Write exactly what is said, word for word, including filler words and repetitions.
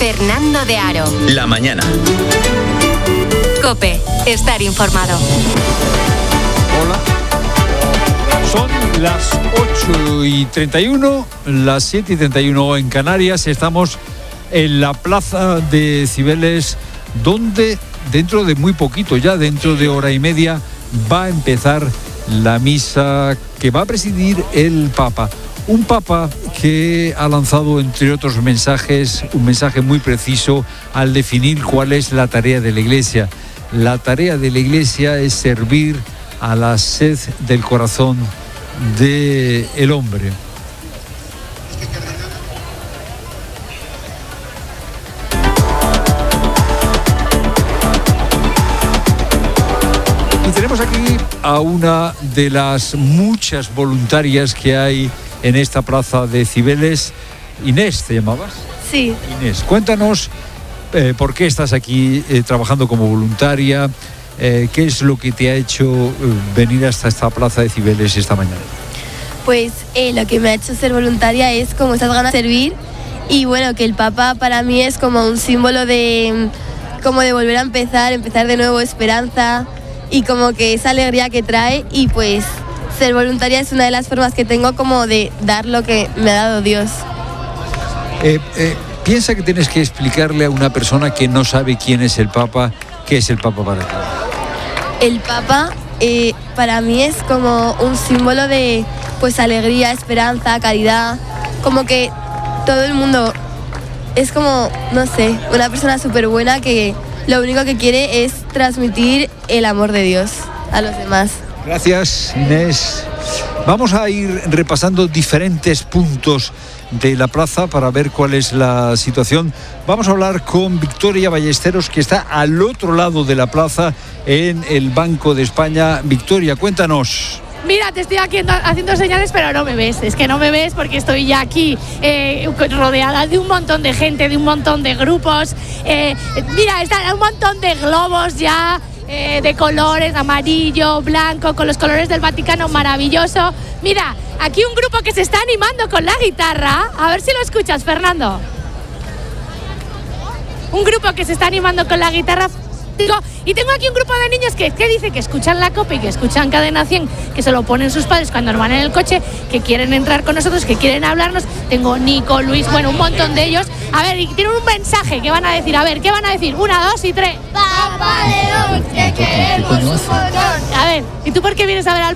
Fernando de Aro. La mañana. COPE. Estar informado. Hola. Son las ocho y treinta y uno, las siete y treinta y uno en Canarias. Estamos en la plaza de Cibeles, donde dentro de muy poquito, ya dentro de hora y media, va a empezar la misa que va a presidir el Papa. Un Papa que ha lanzado, entre otros mensajes, un mensaje muy preciso al definir cuál es la tarea de la Iglesia. La tarea de la Iglesia es servir a la sed del corazón del hombre. Y tenemos aquí a una de las muchas voluntarias que hay en esta plaza de Cibeles. Inés, ¿te llamabas? Sí. Inés, cuéntanos eh, por qué estás aquí eh, trabajando como voluntaria. Eh, ¿Qué es lo que te ha hecho eh, venir hasta esta plaza de Cibeles esta mañana? Pues eh, lo que me ha hecho ser voluntaria es como esas ganas de servir, y bueno, que el Papa para mí es como un símbolo de, como de volver a empezar, empezar de nuevo, esperanza, y como que esa alegría que trae, y pues ser voluntaria es una de las formas que tengo como de dar lo que me ha dado Dios. Eh, eh, piensa que tienes que explicarle a una persona que no sabe quién es el Papa, qué es el Papa para ti. El Papa eh, para mí es como un símbolo de pues alegría, esperanza, caridad, como que todo el mundo es como, no sé, una persona súper buena que lo único que quiere es transmitir el amor de Dios a los demás. Gracias, Inés. Vamos a ir repasando diferentes puntos de la plaza para ver cuál es la situación. Vamos a hablar con Victoria Ballesteros, que está al otro lado de la plaza, en el Banco de España. Victoria, cuéntanos. Mira, te estoy aquí haciendo señales, pero no me ves. Es que no me ves porque estoy ya aquí eh, rodeada de un montón de gente, de un montón de grupos. Eh, mira, están un montón de globos ya eh, de colores, amarillo, blanco, con los colores del Vaticano, maravilloso. Mira, aquí un grupo que se está animando con la guitarra. A ver si lo escuchas, Fernando. Un grupo que se está animando con la guitarra. Y tengo aquí un grupo de niños que, que dice que escuchan la COPE y que escuchan Cadena cien, que se lo ponen sus padres cuando van en el coche, que quieren entrar con nosotros, que quieren hablarnos. Tengo Nico, Luis, bueno, un montón de ellos. A ver, y tienen un mensaje que van a decir. A ver, ¿qué van a decir? Una, dos y tres. Papa León, te queremos un montón. A ver, ¿y tú por qué vienes a ver al